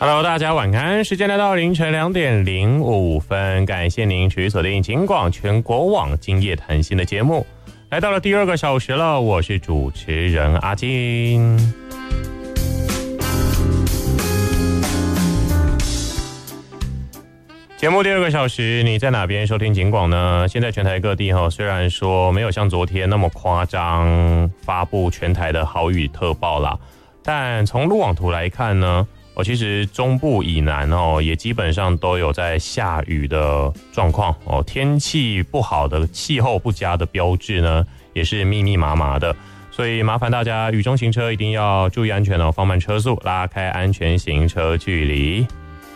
Hello， 大家晚安，时间来到凌晨2点05分，感谢您持续锁定警广全国网今夜谈心的节目，来到了第2个小时了，我是主持人阿金。节目第2个小时，你在哪边收听警广呢？现在全台各地虽然说没有像昨天那么夸张发布全台的豪雨特报啦，但从路网图来看呢，其实中部以南也基本上都有在下雨的状况天气不好的气候不佳的标志呢也是密密麻麻的，所以麻烦大家雨中行车一定要注意安全放慢车速，拉开安全行车距离。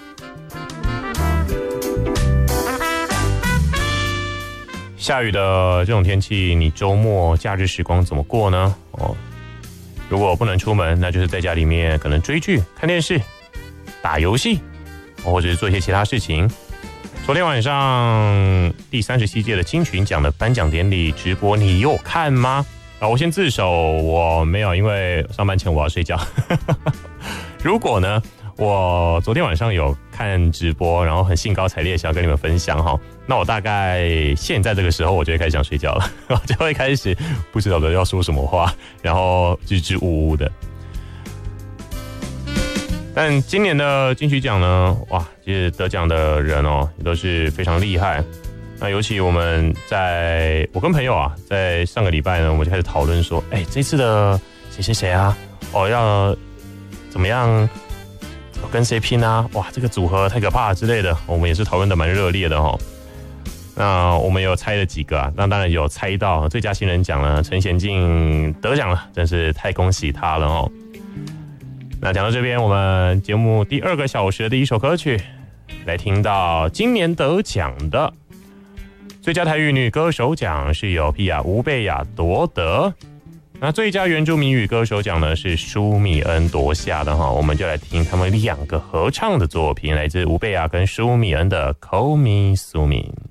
下雨的这种天气，你周末假日时光怎么过呢？如果不能出门，那就是在家里面可能追剧、看电视、打游戏，或者是做一些其他事情。昨天晚上第37届的金曲奖的颁奖典礼直播，你有看吗？我先自首，我没有，因为上班前我要睡觉。如果呢，我昨天晚上有看直播，然后很兴高采烈想要跟你们分享那我大概现在这个时候我就会开始想睡觉了，我就会开始不知道的要说什么话，然后支支吾吾的。但今年的金曲奖呢，哇，其实得奖的人也都是非常厉害。那尤其我跟朋友在上个礼拜呢，我们就开始讨论说，这次的谁谁谁要怎么样跟谁拼啊？哇，这个组合太可怕了之类的，我们也是讨论的蛮热烈的那我们有猜了几个那当然有猜到最佳新人奖呢，陈贤进得奖了，真是太恭喜他了那讲到这边，我们节目第2个小时的第一首歌曲，来听到今年得奖的最佳台语女歌手奖是由皮亚吴贝雅夺得，那最佳原住民语歌手奖呢是舒米恩夺下的我们就来听他们2个合唱的作品，来自吴贝雅跟舒米恩的《Call Me Sumin》。